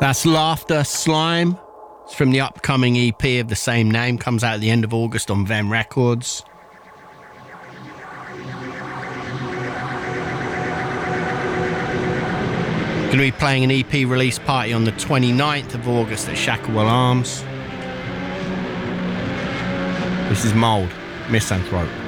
That's Laughter Slime. It's from the upcoming EP of the same name. Comes out at the end of August on Ven Records. Going to be playing an EP release party on the 29th of August at Shacklewell Arms. This is Mould, Misanthrope.